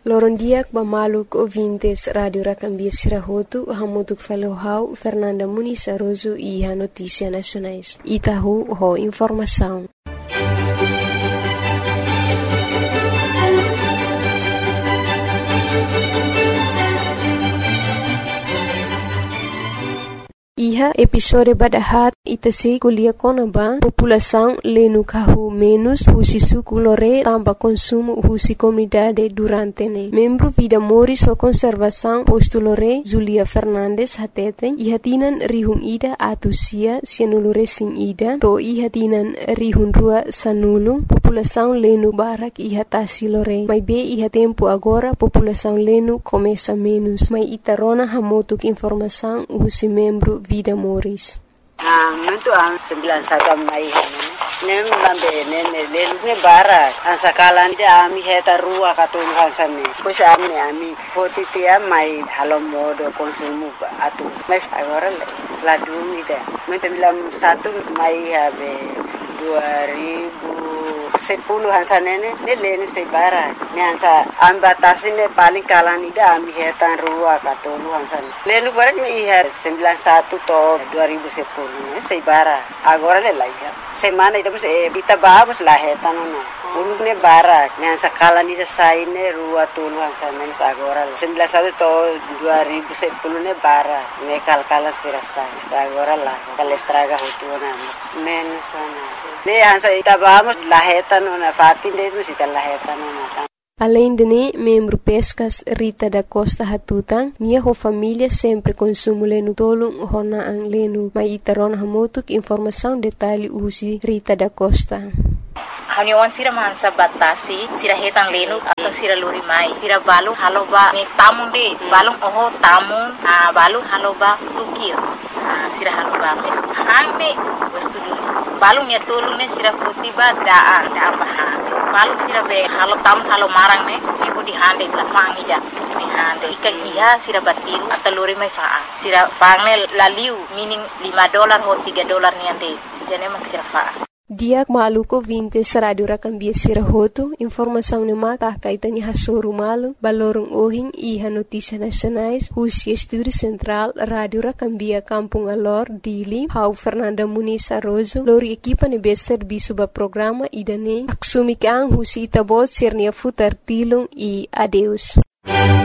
Lorondiak Bamaluk ouvintes Radio Racambia Sirahotu, Hamutuk Falohau, Fernanda Muniz Aroso e a Notícia Nacionais. Itahu ho informação. Iha episode badahat itasi kuliah konaba população lenu kahu menos husi suku lore tamba consumo husi comunidade durante ne. Membro Vida Moris o conservação posto lore Zulia Fernandes hateten ihatinan rihun ida atusia sianulure sin ida to ihatinan rihun rua sanulu população lenu barak ihatasi lore. Mai be iha tempo agora população lenu começa menos. Mai itarona hamotuk informação husi membro Vida Moris. Mentu ang 91 mai nem lambe nem lelune bara ansakalan ida ami heta rua katun hansane pois ami fotitia mai halo modo konsumo atu mas agora la dumida mentu bilam 1 mai habe 2010 hansanene ne lenu se bara ne hansa ambatasine paling kalan ida ami hetan rua katun hansane lenu bara ni iha 91 to 2010 se bara agora le laiha semana ida kita vamos la hetan no ulune bara ne hansa kalan ida saine rua tulu hansane agora 91 to 2010 ne bara ne kalkala sirasta agora la kalestraga hutuna menos ne hansa ita vamos la hetan na fatin de musita la hetan na. Além de ne, membro Pescas Rita da Costa Hatutang, nia ho família sempre consumo lenu tolong hona ang lenu. Mai itaron hamotuk informação detalhe usi Rita da Costa. Haniwan sira mansa batasi sira hetang lenu atau sira luri mai sira balung haloba ni tamun de balung oho tamun balung haloba tukir sira haloba mes hangne wastu dulu balung ya tolong ne sira futiba daa baha balung sira be halo tam halo marang ne ibu di hande la fangi ja ni hande ikan iha sira batiru atau luri mai faa sira fangne laliu meaning $5 ho $3 ni ande jane mak sira faa. Diak maluko 20 Radio Racambia Sirahotu, informação ne mata kaitani hasoru malu, balorong ohing iha Notícia Nacionais, husi Estúdio Central, Radio Racambia Kampung Alor, Dili, hau Fernanda Muniz Aroso, lori equipa ne bester bisuba programa idane, aksumik ang husi itabot sirnia futar tilung e adeus.